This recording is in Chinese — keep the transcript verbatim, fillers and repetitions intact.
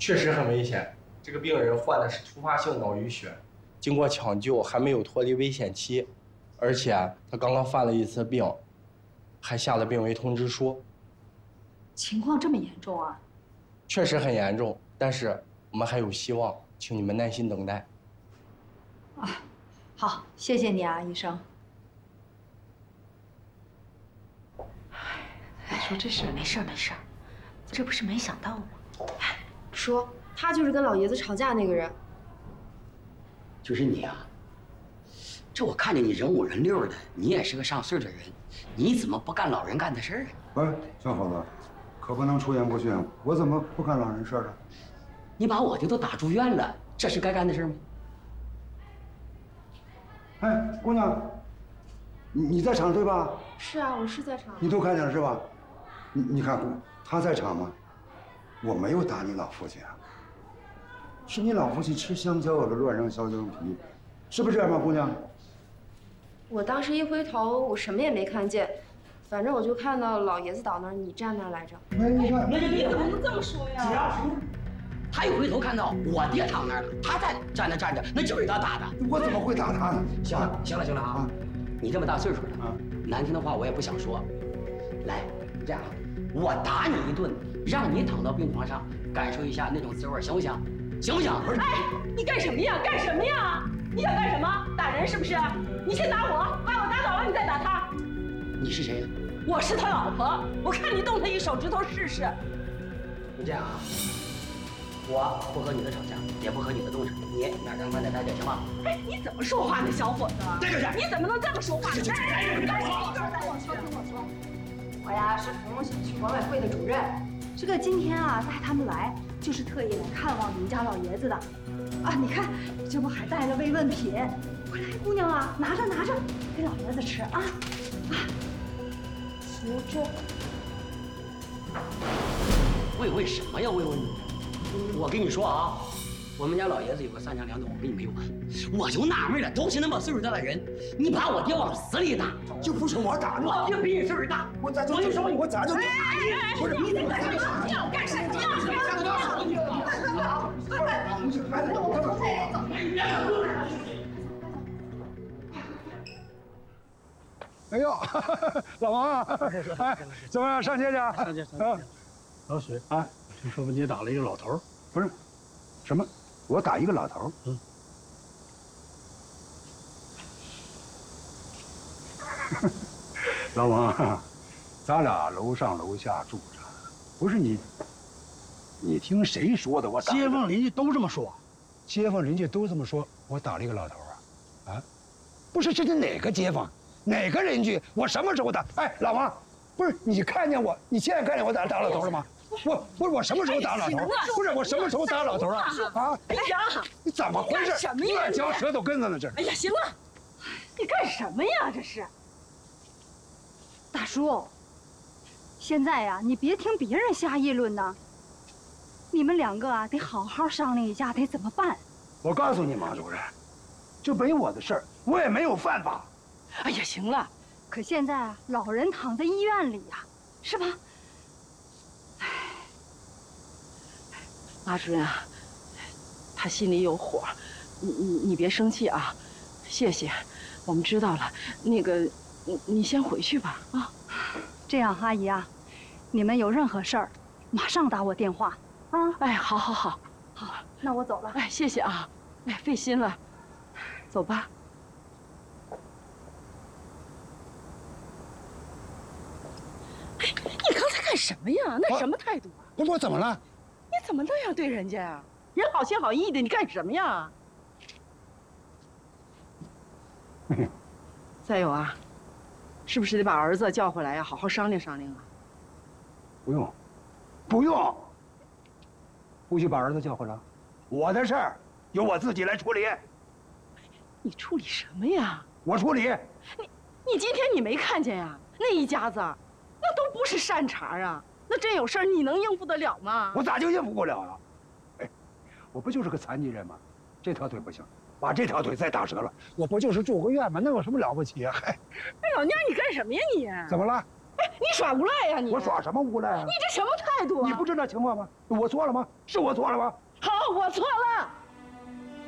确实很危险。这个病人患的是突发性脑淤血，经过抢救还没有脱离危险期，而且他刚刚犯了一次病，还下了病危通知书。 情况这么严重啊？ 确实很严重，但是我们还有希望，请你们耐心等待。 啊，好，谢谢你啊，医生。 你说这事儿？没事儿没事儿，这不是没想到吗？ 哎，说他就是跟老爷子吵架那个人。 就是你啊！这我看见你人五人六的，你也是个上岁的人，你怎么不干老人干的事儿啊？ 喂，小伙子，可不能出言不逊，我怎么不干老人事儿了？ 你把我的都打住院了，这是该干的事吗？ 哎，姑娘，你你在场对吧？ 是啊，我是在场。 你都看见了是吧？你你看，他在场吗？我没有打你老父亲啊，是你老父亲吃香蕉了，乱扔香蕉皮，是不是这样吗，姑娘？ 我当时一回头，我什么也没看见，反正我就看到老爷子倒那儿，你站那儿来着。 哎，你看， 那你怎么能这么说呀？ 他一回头看到我爹躺那儿了，他在站那站着，那就是他打的。 我怎么会打他呢？ 行了，行了，行了啊！你这么大岁数了，难听的话我也不想说。来，这样，我打你一顿，让你躺到病床上，感受一下那种滋味，行不行？行不行？不是。 哎，你干什么呀？干什么呀？你想干什么？打人是不是？你先打我，把我打倒了，你再打他。 你是谁呀？ 我是他老婆，我看你动他一手指头试试。 就这样啊，我不和你的吵架，也不和你的动手，你哪干快点待着，行吗？ 哎，你怎么说话呢，小伙子？ 这就是你怎么能这么说话呢？ 哎，你听我说，听我说，我呀是芙蓉小区管委会的主任，这个今天啊带他们来，就是特意来看望你们家老爷子的。啊，你看，这不还带了慰问品？快来，姑娘啊，拿着拿着，给老爷子吃啊啊！扶着。 慰问什么呀？慰问你？我跟你说啊，我们家老爷子有个三长两短，我跟你没有完。我就纳闷了，都是那么岁数大的人，你把我爹往死里打， 就不是我打的， 我爹比你岁数大， 我咋就我就说我咋就打你？不是你干什么呀？干什么呀？ 哎呦，老王啊，哎，怎么样？上街去啊？ 上街上街。老许啊，听说你打了一个老头？ 不是，什么？我打一个老头？嗯。老王，咱俩楼上楼下住着，不是你，你听谁说的？我打街坊邻居都这么说， 街坊邻居都这么说，我打了一个老头啊，啊，不是，这是哪个街坊，哪个邻居？我什么时候打？哎，老王，不是你看见我，你现在看见我打打老头了吗？我不是我什么时候打老头？不是我什么时候打老头啊？啊！ 哎呀， 你怎么回事？ 什么呀？ 乱嚼舌头根子呢？这是！ 哎呀，行了，你干什么呀？这是。 大叔，现在呀，你别听别人瞎议论呐。你们两个啊，得好好商量一下，得怎么办。 我告诉你，马主任，这没我的事儿，我也没有犯法。 哎呀，行了。 可现在啊，老人躺在医院里呀，是吧？ 马主任啊，他心里有火，你你你别生气啊，谢谢，我们知道了。那个，你你先回去吧啊。 这样，阿姨啊，你们有任何事儿，马上打我电话啊。 哎，好好好， 好，那我走了。 哎，谢谢啊，哎，费心了，走吧。哎，你刚才干什么呀？那什么态度啊？ 不是我怎么了？ 你怎么那样对人家呀？人好心好意的，你干什么呀？再有啊，是不是得把儿子叫回来呀？好好商量商量啊。 不用，不用，不许把儿子叫回来。我的事儿由我自己来处理。 你处理什么呀？ 我处理。 你你今天你没看见呀？那一家子，那都不是善茬啊。那真有事儿，你能应付得了吗？ 我咋就应付不了了？哎，我不就是个残疾人吗？这条腿不行，把这条腿再打折了，我不就是住个院吗？那有什么了不起啊？还， 哎，老娘你干什么呀你？ 怎么了？ 哎， 你耍无赖呀你！ 我耍什么无赖啊？ 你这什么态度啊？ 你不知道情况吗？我错了吗？是我错了吗？ 好，我错了。